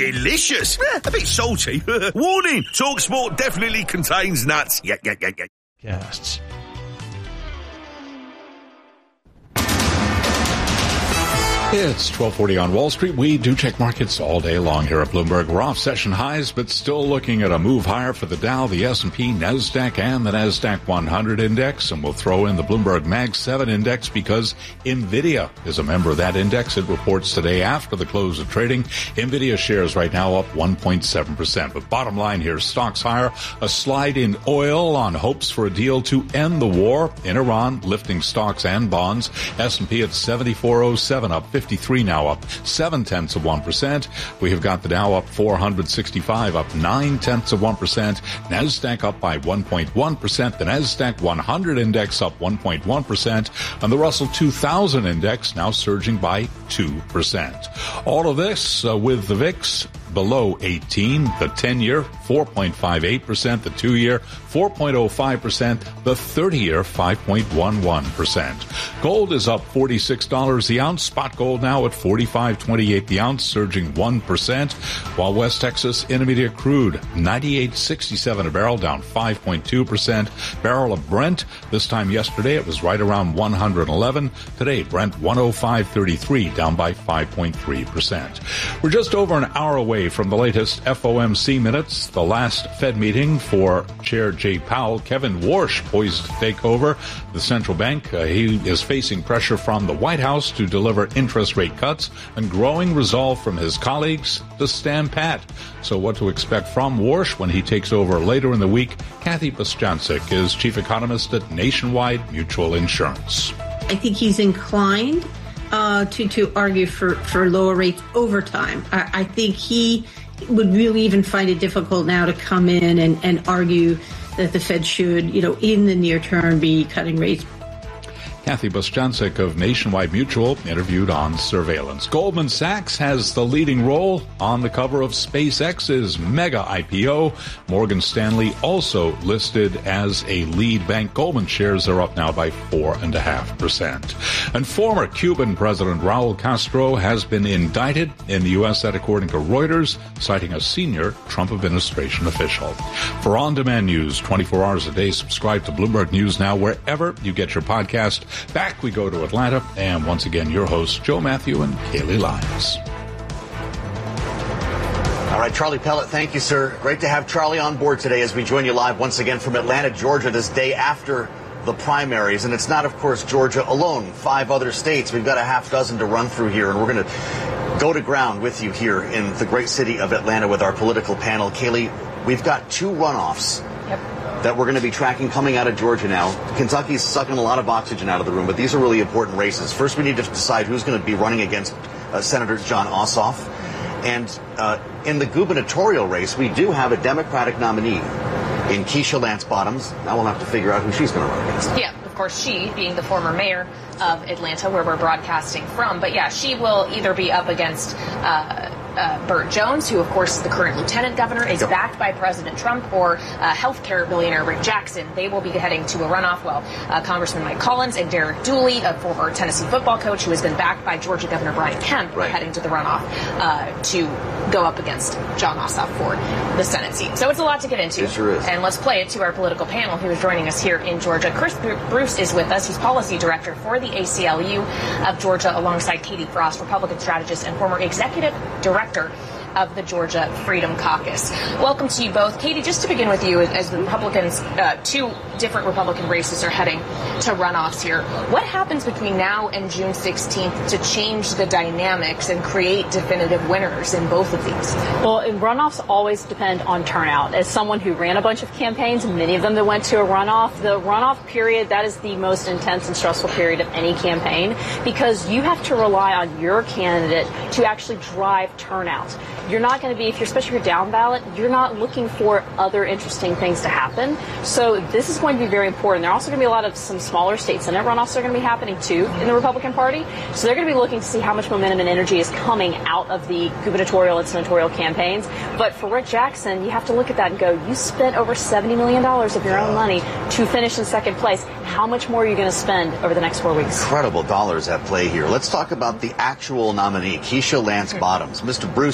Delicious. A bit salty. Warning, Talk Sport definitely contains nuts. Yeah. Casts. It's 12:40 on Wall Street. We do check markets all day long here at Bloomberg. We're off session highs, but still looking at a move higher for the Dow, the S&P, NASDAQ, and the NASDAQ 100 index. And we'll throw in the Bloomberg Mag 7 index because NVIDIA is a member of that index. It reports today after the close of trading. NVIDIA shares right now up 1.7%. But bottom line here, stocks higher. A slide in oil on hopes for a deal to end the war in Iran, lifting stocks and bonds. S&P at 74.07, up 53 now, up 0.7%. We have got the Dow up 465, up 0.9%. NASDAQ up by 1.1%. The NASDAQ 100 index up 1.1%. And the Russell 2000 index now surging by 2%. All of this with the VIX below 18, the 10-year 4.58%, the 2-year 4.05%, the 30-year 5.11%. Gold is up $46 the ounce. Spot gold now at $45.28 the ounce, surging 1%, while West Texas Intermediate crude 98.67 a barrel, down 5.2%. Barrel of Brent, this time yesterday it was right around 111. Today Brent 105.33, down by 5.3%. We're just over an hour away from the latest FOMC minutes, the last Fed meeting for Chair Jay Powell. Kevin Warsh poised to take over the central bank. He is facing pressure from the White House to deliver interest rate cuts and growing resolve from his colleagues to stand pat. So what to expect from Warsh when he takes over later in the week? Kathy Bostjancic is chief economist at Nationwide Mutual Insurance. I think he's inclined to argue for lower rates over time. I think he would really even find it difficult now to come in and argue that the Fed should, in the near term, be cutting rates. Kathy Bostjancic of Nationwide Mutual interviewed on surveillance. Goldman Sachs has the leading role on the cover of SpaceX's mega IPO. Morgan Stanley also listed as a lead bank. Goldman shares are up now by 4.5%. And former Cuban President Raul Castro has been indicted in the U.S., that according to Reuters, citing a senior Trump administration official. For on-demand news 24 hours a day, subscribe to Bloomberg News Now wherever you get your podcast. Back we go to Atlanta, and once again, your hosts, Joe Matthew and Kaylee Lyons. All right, Charlie Pellet, thank you, sir. Great to have Charlie on board today as we join you live once again from Atlanta, Georgia, this day after the primaries. And it's not, of course, Georgia alone. 5 other states. We've got a half dozen to run through here, and we're going to go to ground with you here in the great city of Atlanta with our political panel. Kaylee, we've got 2 runoffs. Yep. That we're going to be tracking coming out of Georgia now. Kentucky's sucking a lot of oxygen out of the room, but these are really important races. First, we need to decide who's going to be running against Senator Jon Ossoff. And in the gubernatorial race, we do have a Democratic nominee in Keisha Lance Bottoms. Now we'll have to figure out who she's going to run against. Yeah, of course, she being the former mayor of Atlanta, where we're broadcasting from. But yeah, she will either be up against Burt Jones, who, of course, is the current lieutenant governor, is backed by President Trump, or healthcare billionaire Rick Jackson. They will be heading to a runoff. Well, Congressman Mike Collins and Derek Dooley, a former Tennessee football coach who has been backed by Georgia Governor Brian Kemp, are heading to the runoff to go up against Jon Ossoff for the Senate seat. So it's a lot to get into. It sure is. And let's play it to our political panel who is joining us here in Georgia. Chris Bruce is with us. He's policy director for the ACLU of Georgia, alongside Katie Frost, Republican strategist and former executive director of the Georgia Freedom Caucus. Welcome to you both. Katie, just to begin with you, as the Republicans, 2 different Republican races are heading to runoffs here. What happens between now and June 16th to change the dynamics and create definitive winners in both of these? Well, runoffs always depend on turnout. As someone who ran a bunch of campaigns, many of them that went to a runoff, the runoff period, that is the most intense and stressful period of any campaign, because you have to rely on your candidate to actually drive turnout. You're not going to be, especially if you're down ballot, you're not looking for other interesting things to happen. So this is going to be very important. There are also going to be a lot of some smaller state Senate runoffs are going to be happening too in the Republican Party. So they're going to be looking to see how much momentum and energy is coming out of the gubernatorial and senatorial campaigns. But for Rick Jackson, you have to look at that and go, you spent over $70 million of your own money to finish in second place. How much more are you going to spend over the next 4 weeks? Incredible dollars at play here. Let's talk about the actual nominee, Keisha Lance Bottoms. Mr. Bruce is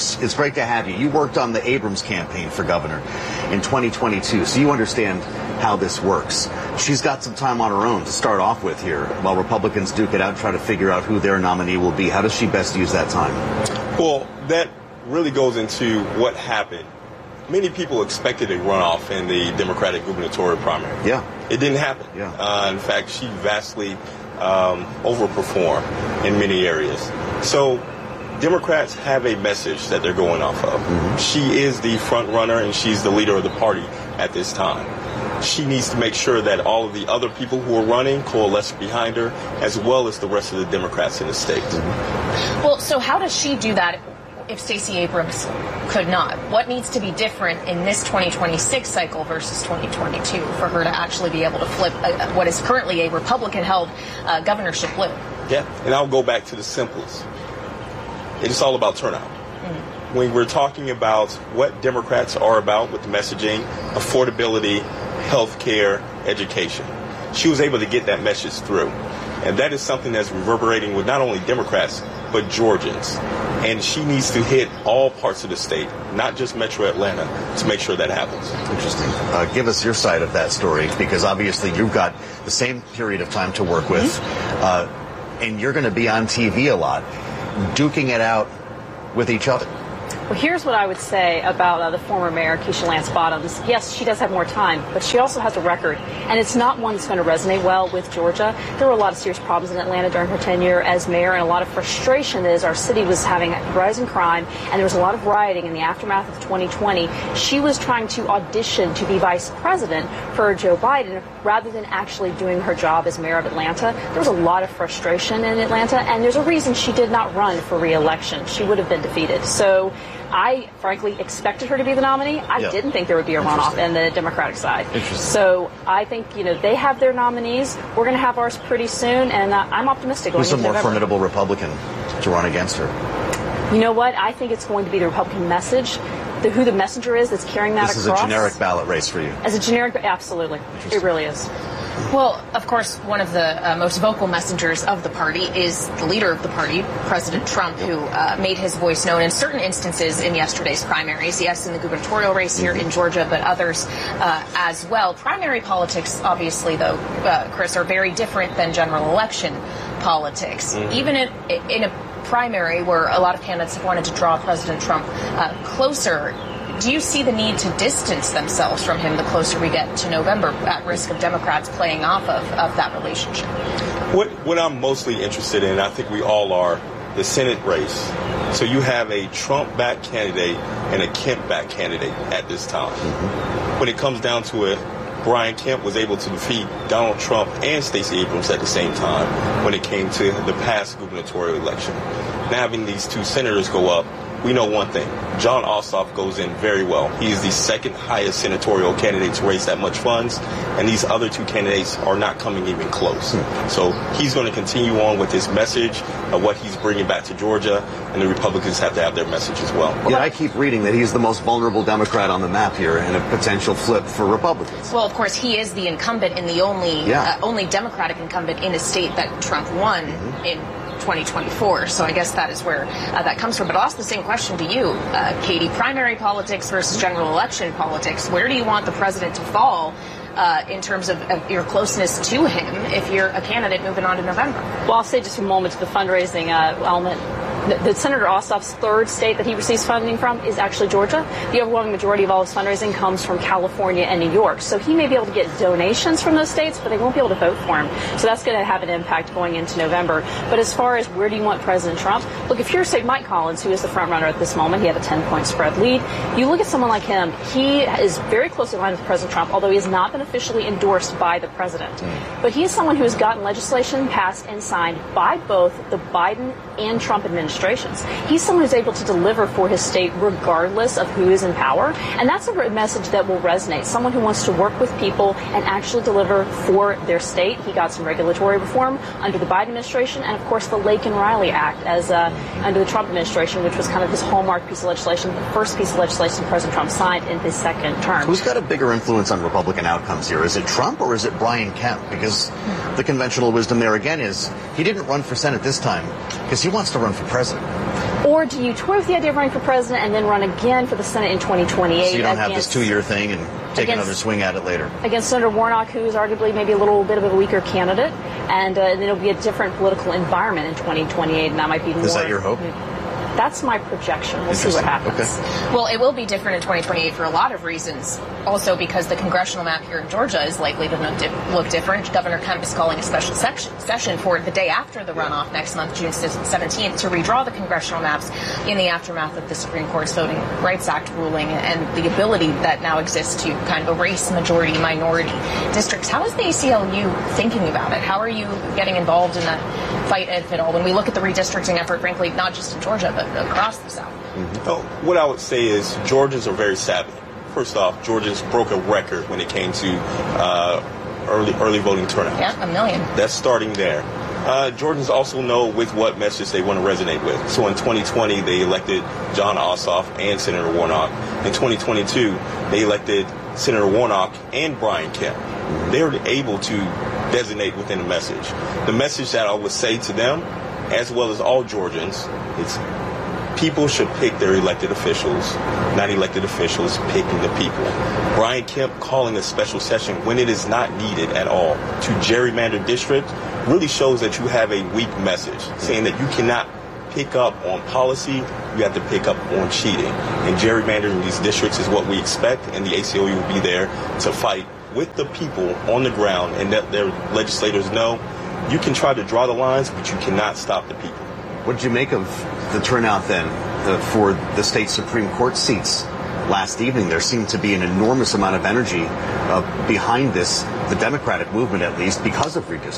great to have you. You worked on the Abrams campaign for governor in 2022, so you understand how this works. She's got some time on her own to start off with here while Republicans duke it out and try to figure out who their nominee will be. How does she best use that time? Well, that really goes into what happened. Many people expected a runoff in the Democratic gubernatorial primary. Yeah. It didn't happen. Yeah. In fact, she vastly overperformed in many areas. So Democrats have a message that they're going off of. Mm-hmm. She is the front runner and she's the leader of the party at this time. She needs to make sure that all of the other people who are running coalesce behind her, as well as the rest of the Democrats in the state. Mm-hmm. Well, so how does she do that if Stacey Abrams could not? What needs to be different in this 2026 cycle versus 2022 for her to actually be able to flip what is currently a Republican-held governorship blue? Yeah, and I'll go back to the simplest. It's all about turnout. Mm-hmm. When we're talking about what Democrats are about with the messaging, affordability, health care, education, she was able to get that message through. And that is something that's reverberating with not only Democrats, but Georgians. And she needs to hit all parts of the state, not just Metro Atlanta, to make sure that happens. Interesting. Give us your side of that story, because obviously you've got the same period of time to work with, and you're going to be on TV a lot, duking it out with each other. Well, here's what I would say about the former mayor, Keisha Lance Bottoms. Yes, she does have more time, but she also has a record, and it's not one that's going to resonate well with Georgia. There were a lot of serious problems in Atlanta during her tenure as mayor, and a lot of frustration as our city was having a rising crime, and there was a lot of rioting in the aftermath of 2020. She was trying to audition to be vice president for Joe Biden rather than actually doing her job as mayor of Atlanta. There was a lot of frustration in Atlanta, and there's a reason she did not run for re-election. She would have been defeated. So I, frankly, expected her to be the nominee. I didn't think there would be a runoff in the Democratic side. So I think, they have their nominees. We're going to have ours pretty soon, and I'm optimistic. Who's a more formidable Republican to run against her? You know what? I think it's going to be the Republican message. Who the messenger is that's carrying that across. This is a generic ballot race for you. As a generic, absolutely. It really is. Well, of course, one of the most vocal messengers of the party is the leader of the party, President Trump, who made his voice known in certain instances in yesterday's primaries. Yes, in the gubernatorial race here in Georgia, but others as well. Primary politics, obviously, though, Chris, are very different than general election politics. Mm-hmm. Even in a primary where a lot of candidates have wanted to draw President Trump closer, do you see the need to distance themselves from him the closer we get to November, at risk of Democrats playing off of that relationship? What I'm mostly interested in, I think we all are, the Senate race. So you have a Trump-backed candidate and a Kemp-backed candidate at this time. Mm-hmm. When it comes down to it, Brian Kemp was able to defeat Donald Trump and Stacey Abrams at the same time when it came to the past gubernatorial election. Now having these two senators go up, we know one thing. Jon Ossoff goes in very well. He is the second highest senatorial candidate to raise that much funds, and these other two candidates are not coming even close. So he's going to continue on with his message of what he's bringing back to Georgia, and the Republicans have to have their message as well. Yeah, I keep reading that he's the most vulnerable Democrat on the map here and a potential flip for Republicans. Well, of course, he is the incumbent in the only Democratic incumbent in a state that Trump won in 2024. So I guess that is where that comes from. But I'll ask the same question to you, Katie. Primary politics versus general election politics. Where do you want the president to fall in terms of your closeness to him if you're a candidate moving on to November? Well, I'll say just a moment to the fundraising element. The Senator Ossoff's third state that he receives funding from is actually Georgia. The overwhelming majority of all his fundraising comes from California and New York. So he may be able to get donations from those states, but they won't be able to vote for him. So that's going to have an impact going into November. But as far as where do you want President Trump? Look, if you're, say, Mike Collins, who is the front runner at this moment, he had a 10-point spread lead. You look at someone like him, he is very closely aligned with President Trump, although he has not been officially endorsed by the president. But he is someone who has gotten legislation passed and signed by both the Biden and Trump administrations. He's someone who's able to deliver for his state regardless of who is in power. And that's a message that will resonate. Someone who wants to work with people and actually deliver for their state. He got some regulatory reform under the Biden administration and, of course, the Lake and Riley Act as under the Trump administration, which was kind of his hallmark piece of legislation, the first piece of legislation President Trump signed in his second term. Who's got a bigger influence on Republican outcomes here? Is it Trump or is it Brian Kemp? Because the conventional wisdom there again is he didn't run for Senate this time because he wants to run for president. Or do you toy with the idea of running for president and then run again for the Senate in 2028? So you don't have this 2-year thing and take another swing at it later. Against Senator Warnock, who is arguably maybe a little bit of a weaker candidate, and then it'll be a different political environment in 2028, and that might be more. Is that your hope? That's my projection. We'll see what happens. Okay. Well, it will be different in 2028 for a lot of reasons. Also because the congressional map here in Georgia is likely to look different. Governor Kemp is calling a special session for the day after the runoff next month, June 17th, to redraw the congressional maps in the aftermath of the Supreme Court's Voting Rights Act ruling and the ability that now exists to kind of erase majority-minority districts. How is the ACLU thinking about it? How are you getting involved in that fight, if at all? When we look at the redistricting effort, frankly, not just in Georgia, but across the South. Mm-hmm. What I would say is Georgians are very savvy. First off, Georgians broke a record when it came to early voting turnout. Yeah, 1 million. That's starting there. Georgians also know with what message they want to resonate with. So in 2020, they elected Jon Ossoff and Senator Warnock. In 2022, they elected Senator Warnock and Brian Kemp. They were able to designate within a message. The message that I would say to them, as well as all Georgians, is people should pick their elected officials, not elected officials picking the people. Brian Kemp calling a special session when it is not needed at all to gerrymander districts really shows that you have a weak message, saying that you cannot pick up on policy, you have to pick up on cheating. And gerrymandering these districts is what we expect, and the ACLU will be there to fight with the people on the ground and let their legislators know you can try to draw the lines, but you cannot stop the people. What did you make of the turnout then for the state Supreme Court seats last evening? There seemed to be an enormous amount of energy behind this, the Democratic movement at least, because of redistricting.